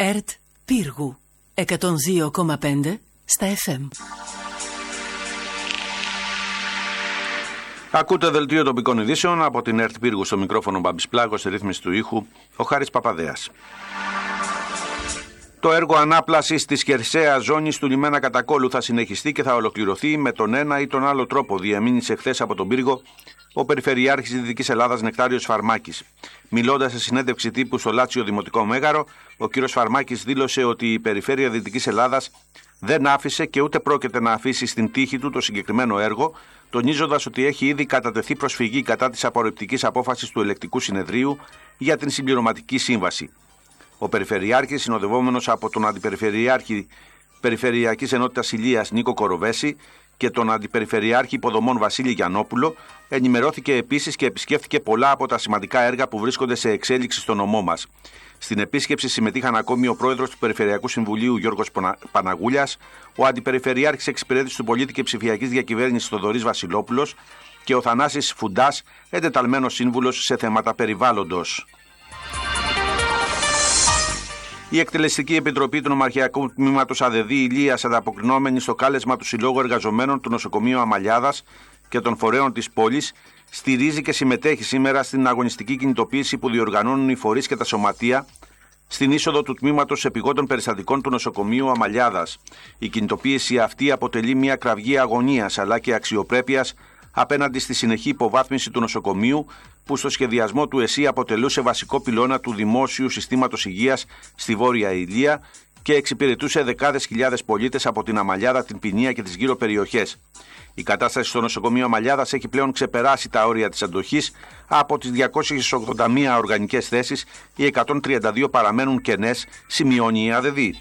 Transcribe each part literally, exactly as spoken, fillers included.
ΕΡΤ Πύργου εκατόν δύο κόμμα πέντε στα εφ εμ. Ακούτε δελτίο τοπικών ειδήσεων από την ΕΡΤ Πύργου, στο μικρόφωνο Μπάμπης Πλάγος, στη ρύθμιση του ήχου ο Χάρης Παπαδέας. Το έργο ανάπλασης της χερσαίας ζώνης του λιμένα Κατακόλου θα συνεχιστεί και θα ολοκληρωθεί με τον ένα ή τον άλλο τρόπο, διαμήνυσε χθες από τον Πύργο ο Περιφερειάρχης της Δυτικής Ελλάδας Νεκτάριος Φαρμάκης. Μιλώντας σε συνέντευξη τύπου στο Λάτσιο Δημοτικό Μέγαρο, ο κ. Φαρμάκης δήλωσε ότι η Περιφέρεια Δυτικής Ελλάδας δεν άφησε και ούτε πρόκειται να αφήσει στην τύχη του το συγκεκριμένο έργο, τονίζοντας ότι έχει ήδη κατατεθεί προσφυγή κατά της απορριπτικής απόφασης του Ελεκτικού Συνεδρίου για την συμπληρωματική σύμβαση. Ο Περιφερειάρχης, συνοδευόμενος από τον Αντιπεριφερειάρχη Περιφερειακής Ενότητας Ηλίας Νίκο Κοροβέση και τον Αντιπεριφερειάρχη Υποδομών Βασίλη Γιαννόπουλο, ενημερώθηκε επίσης και επισκέφθηκε πολλά από τα σημαντικά έργα που βρίσκονται σε εξέλιξη στο νομό μας. Στην επίσκεψη συμμετείχαν ακόμη ο πρόεδρος του Περιφερειακού Συμβουλίου Γιώργος Παναγούλιας, ο Αντιπεριφερειάρχης Εξυπηρέτησης του Πολίτη και Ψηφιακής Διακυβέρνησης Θοδωρής Βασιλόπουλος και ο Θανάσης Φουντάς, εντεταλμένος σύμβουλος σε θέματα περιβάλλοντος. Η Εκτελεστική Επιτροπή του Νομαρχιακού Τμήματος ΑΔΕΔΗ Ηλίας, ανταποκρινόμενη στο κάλεσμα του Συλλόγου Εργαζομένων του Νοσοκομείου Αμαλιάδας και των φορέων της πόλης, στηρίζει και συμμετέχει σήμερα στην αγωνιστική κινητοποίηση που διοργανώνουν οι φορείς και τα σωματεία στην είσοδο του τμήματος επιγόντων περιστατικών του Νοσοκομείου Αμαλιάδας. Η κινητοποίηση αυτή αποτελεί μια κραυγή αγωνίας αλλά και αξιοπρέπειας απέναντι στη συνεχή υποβάθμιση του νοσοκομείου, που στο σχεδιασμό του ΕΣΥ αποτελούσε βασικό πυλώνα του δημόσιου συστήματος υγείας στη Βόρεια Ηλία και εξυπηρετούσε δεκάδες χιλιάδες πολίτες από την Αμαλιάδα, την Ποινία και τις γύρω περιοχές. Η κατάσταση στο νοσοκομείο Αμαλιάδας έχει πλέον ξεπεράσει τα όρια της αντοχής. Από τις διακόσιες ογδόντα μία οργανικές θέσεις, οι εκατόν τριάντα δύο παραμένουν κενές, σημειώνει η ΑΔΕΔΗ.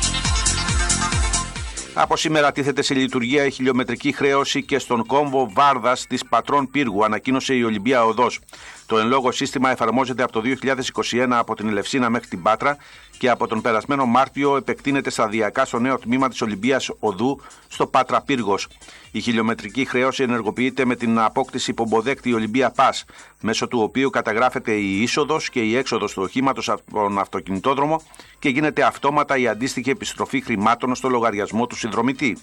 Από σήμερα τίθεται σε λειτουργία η χιλιομετρική χρέωση και στον κόμβο Βάρδας της Πατρών Πύργου, ανακοίνωσε η Ολυμπία Οδός. Το εν λόγω σύστημα εφαρμόζεται από το δύο χιλιάδες είκοσι ένα από την Ελευσίνα μέχρι την Πάτρα και από τον περασμένο Μάρτιο επεκτείνεται σταδιακά στο νέο τμήμα της Ολυμπίας Οδού στο Πάτρα Πύργος. Η χιλιομετρική χρέωση ενεργοποιείται με την απόκτηση πομποδέκτη Ολυμπία Πας, μέσω του οποίου καταγράφεται η είσοδος και η έξοδος του οχήματος από τον αυτοκινητόδρομο και γίνεται αυτόματα η αντίστοιχη επιστροφή χρημάτων στο λογαριασμό του συνδρομητή.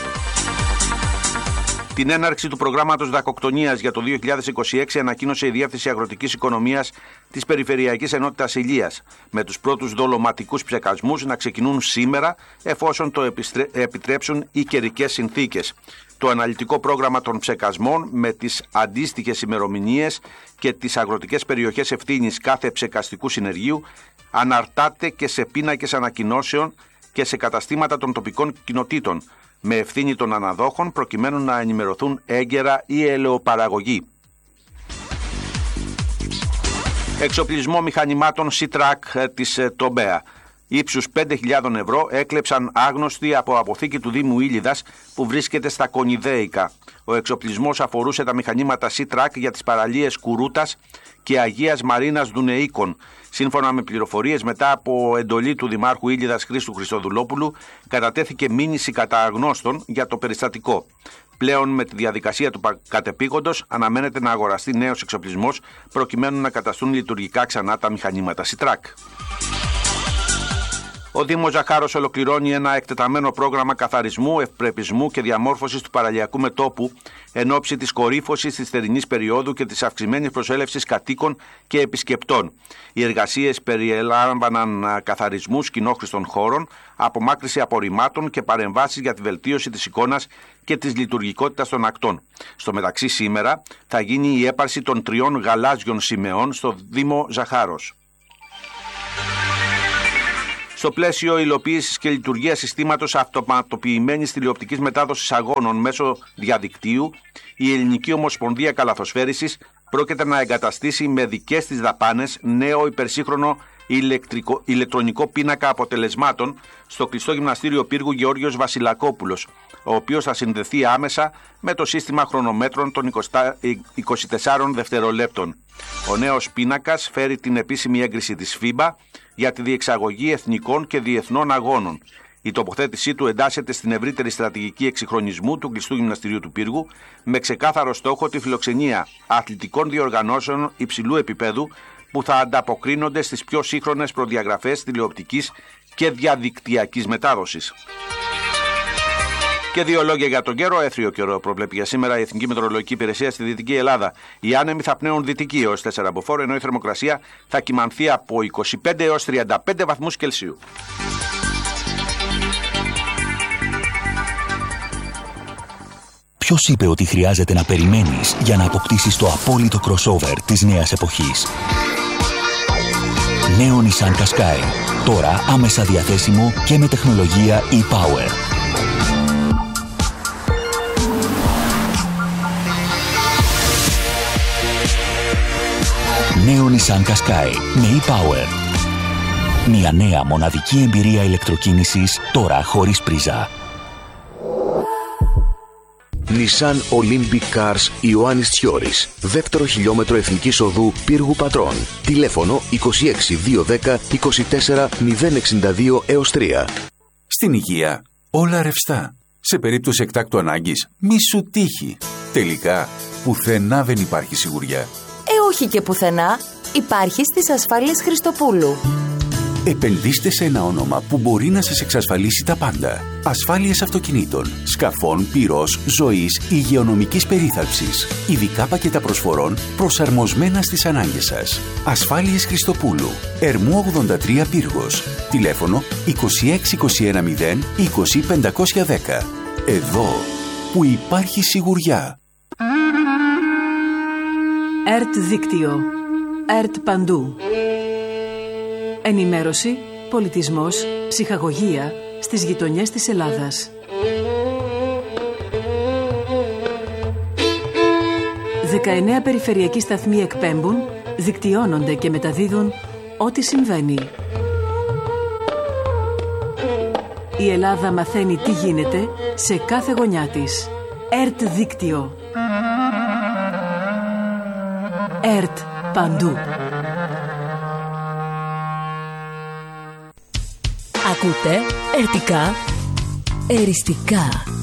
Την έναρξη του προγράμματος δακοκτονίας για το δύο χιλιάδες είκοσι έξι ανακοίνωσε η Διεύθυνση Αγροτικής Οικονομίας της Περιφερειακής Ενότητας Ηλίας, με τους πρώτους δολωματικούς ψεκασμούς να ξεκινούν σήμερα, εφόσον το επιτρέψουν οι καιρικές συνθήκες. Το αναλυτικό πρόγραμμα των ψεκασμών με τις αντίστοιχες ημερομηνίες και τις αγροτικές περιοχές ευθύνης κάθε ψεκαστικού συνεργείου αναρτάται και σε πίνακες ανακοινώσεων και σε καταστήματα των τοπικών κοινοτήτων, με ευθύνη των αναδόχων προκειμένου να ενημερωθούν έγκαιρα οι ελαιοπαραγωγοί. Εξοπλισμό μηχανημάτων Σιτρακ της Τομπέα ύψους πέντε χιλιάδες ευρώ έκλεψαν άγνωστοι από αποθήκη του Δήμου Ήλιδας που βρίσκεται στα Κονιδέικα. Ο εξοπλισμός αφορούσε τα μηχανήματα Σιτρακ για τις παραλίες Κουρούτας και Αγίας Μαρίνας Δουνεΐκων. Σύμφωνα με πληροφορίες, μετά από εντολή του Δημάρχου Ήλιδας Χρήστου Χριστοδουλόπουλου, κατατέθηκε μήνυση κατά αγνώστων για το περιστατικό. Πλέον, με τη διαδικασία του κατεπήγοντος, αναμένεται να αγοραστεί νέος εξοπλισμός προκειμένου να καταστούν λειτουργικά ξανά τα μηχανήματα Σιτρακ. Ο Δήμος Ζαχάρος ολοκληρώνει ένα εκτεταμένο πρόγραμμα καθαρισμού, ευπρεπισμού και διαμόρφωσης του παραλιακού μετώπου εν ώψη της κορύφωσης της θερινής περίοδου και της αυξημένης προσέλευσης κατοίκων και επισκεπτών. Οι εργασίες περιέλαμβαναν καθαρισμούς κοινόχρηστων χώρων, απομάκρυση απορριμμάτων και παρεμβάσεις για τη βελτίωση της εικόνας και της λειτουργικότητας των ακτών. Στο μεταξύ, σήμερα θα γίνει η έπαρση των τριών γαλάζιων σημαίων στο Δήμο Ζαχάρος. Στο πλαίσιο υλοποίησης και λειτουργίας συστήματος αυτοματοποιημένης τηλεοπτικής μετάδοσης αγώνων μέσω διαδικτύου, η Ελληνική Ομοσπονδία Καλαθοσφαίρισης πρόκειται να εγκαταστήσει με δικές της δαπάνες νέο υπερσύγχρονο ηλεκτρικό, ηλεκτρονικό πίνακα αποτελεσμάτων στο κλειστό γυμναστήριο Πύργου Γεώργιος Βασιλακόπουλος, ο οποίος θα συνδεθεί άμεσα με το σύστημα χρονομέτρων των είκοσι τεσσάρων δευτερολέπτων. Ο νέος πίνακας φέρει την επίσημη έγκριση της φίμπα για τη διεξαγωγή εθνικών και διεθνών αγώνων. Η τοποθέτησή του εντάσσεται στην ευρύτερη στρατηγική εξυγχρονισμού του κλειστού γυμναστηρίου του Πύργου, με ξεκάθαρο στόχο τη φιλοξενία αθλητικών διοργανώσεων υψηλού επίπεδου που θα ανταποκρίνονται στις πιο σύγχρονες προδιαγραφές τηλεοπτικής και διαδικτυακής μετάδοσης. Και δύο λόγια για τον καιρό. Έθριο καιρό προβλέπει για σήμερα η Εθνική Μετεωρολογική Υπηρεσία στη Δυτική Ελλάδα. Οι άνεμοι θα πνέουν δυτική έως τέσσερα μποφόρ, ενώ η θερμοκρασία θα κυμανθεί από είκοσι πέντε έως τριάντα πέντε βαθμούς Κελσίου. Ποιος είπε ότι χρειάζεται να περιμένεις για να αποκτήσεις το απόλυτο crossover της νέας εποχής? Νέο Nissan Qashqai. Τώρα άμεσα διαθέσιμο και με τεχνολογία e-Power. Νέο Nissan Qashqai με e-Power. Μια νέα μοναδική εμπειρία ηλεκτροκίνησης, τώρα χωρίς πρίζα. Nissan Olympic Cars Ιωάννης Τσιώρης. Δεύτερο χιλιόμετρο εθνικής οδού Πύργου Πατρών. Τηλέφωνο είκοσι έξι διακόσια δέκα είκοσι τέσσερα μηδέν εξήντα δύο έως τρία. Στην υγεία όλα ρευστά. Σε περίπτωση εκτάκτου ανάγκης μη σου τύχει. Τελικά πουθενά δεν υπάρχει σιγουριά. Ε, όχι και πουθενά. Υπάρχει στις ασφάλειες Χριστοπούλου. Επενδύστε σε ένα όνομα που μπορεί να σας εξασφαλίσει τα πάντα. Ασφάλειες αυτοκινήτων, σκαφών, πυρός, ζωής, υγειονομικής περίθαλψης. Ειδικά πακέτα προσφορών προσαρμοσμένα στις ανάγκες σας. Ασφάλειες Χριστοπούλου. Ερμού ογδόντα τρία Πύργος. Τηλέφωνο είκοσι έξι είκοσι ένα μηδέν είκοσι πεντακόσια δέκα. Εδώ που υπάρχει σιγουριά. ΕΡΤ Δίκτυο. ΕΡΤ Παντού. Ενημέρωση, πολιτισμός, ψυχαγωγία στις γειτονιές της Ελλάδας. δεκαεννέα περιφερειακοί σταθμοί εκπέμπουν, δικτυώνονται και μεταδίδουν ό,τι συμβαίνει. Η Ελλάδα μαθαίνει τι γίνεται σε κάθε γωνιά της. ΕΡΤ Δίκτυο. ΕΡΤ Παντού. Ακούτε ερτικά, εριστικά.